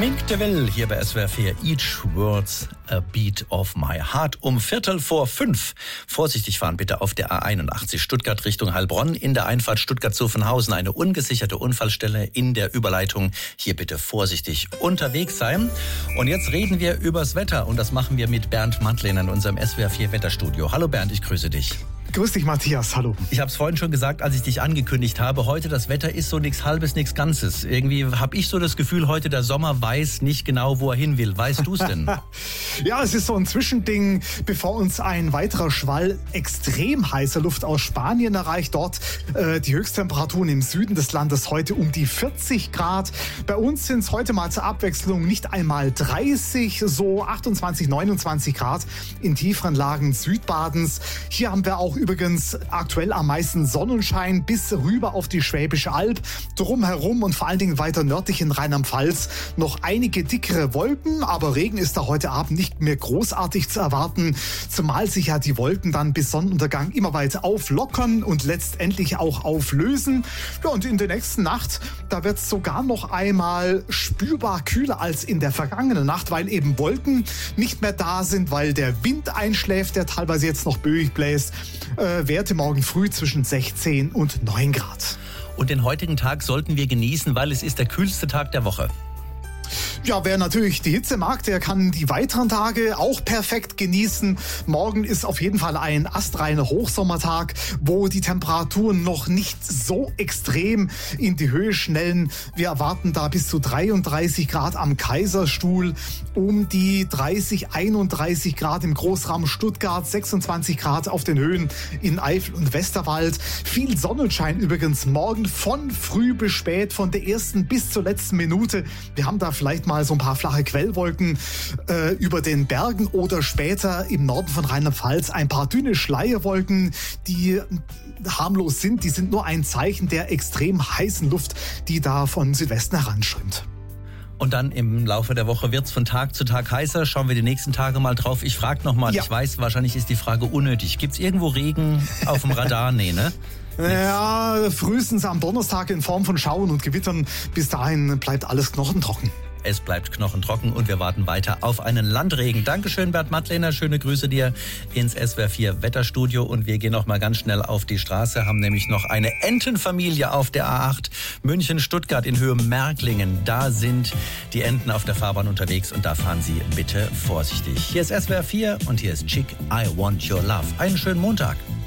Mink DeVille hier bei SWR 4. Each word's a beat of my heart. Um 4:45. Vorsichtig fahren bitte auf der A81 Stuttgart Richtung Heilbronn. In der Einfahrt Stuttgart-Zuffenhausen eine ungesicherte Unfallstelle in der Überleitung. Hier bitte vorsichtig unterwegs sein. Und jetzt reden wir übers Wetter. Und das machen wir mit Bernd Mattlen in unserem SWR 4 Wetterstudio. Hallo Bernd, ich grüße dich. Grüß dich, Matthias. Hallo. Ich habe es vorhin schon gesagt, als ich dich angekündigt habe. Heute das Wetter ist so nichts Halbes, nichts Ganzes. Irgendwie habe ich so das Gefühl, heute der Sommer weiß nicht genau, wo er hin will. Weißt du es denn? Ja, es ist so ein Zwischending, bevor uns ein weiterer Schwall extrem heißer Luft aus Spanien erreicht. Dort die Höchsttemperaturen im Süden des Landes heute um die 40 Grad. Bei uns sind es heute mal zur Abwechslung nicht einmal 30, so 28, 29 Grad in tieferen Lagen Südbadens. Hier haben wir auch übrigens aktuell am meisten Sonnenschein bis rüber auf die Schwäbische Alb. Drumherum und vor allen Dingen weiter nördlich in Rheinland-Pfalz noch einige dickere Wolken, aber Regen ist da heute Abend nicht mehr großartig zu erwarten, zumal sich ja die Wolken dann bis Sonnenuntergang immer weiter auflockern und letztendlich auch auflösen. Ja, und in der nächsten Nacht, da wird es sogar noch einmal spürbar kühler als in der vergangenen Nacht, weil eben Wolken nicht mehr da sind, weil der Wind einschläft, der teilweise jetzt noch böig bläst. Werte morgen früh zwischen 16 und 9 Grad. Und den heutigen Tag sollten wir genießen, weil es ist der kühlste Tag der Woche. Ja, wer natürlich die Hitze mag, der kann die weiteren Tage auch perfekt genießen. Morgen ist auf jeden Fall ein astreiner Hochsommertag, wo die Temperaturen noch nicht so extrem in die Höhe schnellen. Wir erwarten da bis zu 33 Grad am Kaiserstuhl, um die 30, 31 Grad im Großraum Stuttgart, 26 Grad auf den Höhen in Eifel und Westerwald. Viel Sonnenschein übrigens morgen von früh bis spät, von der ersten bis zur letzten Minute. Wir haben da vielleicht mal so ein paar flache Quellwolken über den Bergen oder später im Norden von Rheinland-Pfalz ein paar dünne Schleierwolken, die harmlos sind. Die sind nur ein Zeichen der extrem heißen Luft, die da von Südwesten heranströmt. Und dann im Laufe der Woche wird es von Tag zu Tag heißer. Schauen wir die nächsten Tage mal drauf. Ich frage nochmal, Ich weiß, wahrscheinlich ist die Frage unnötig. Gibt es irgendwo Regen auf dem Radar? Nee, ne? Ja, frühestens am Donnerstag in Form von Schauern und Gewittern. Bis dahin bleibt alles knochentrocken. Es bleibt knochentrocken und wir warten weiter auf einen Landregen. Dankeschön, Bernd Mattlener. Schöne Grüße dir ins SWR 4 Wetterstudio. Und wir gehen noch mal ganz schnell auf die Straße, haben nämlich noch eine Entenfamilie auf der A8 München-Stuttgart in Höhe Märklingen. Da sind die Enten auf der Fahrbahn unterwegs und da fahren Sie bitte vorsichtig. Hier ist SWR 4 und hier ist Chick, I Want Your Love. Einen schönen Montag.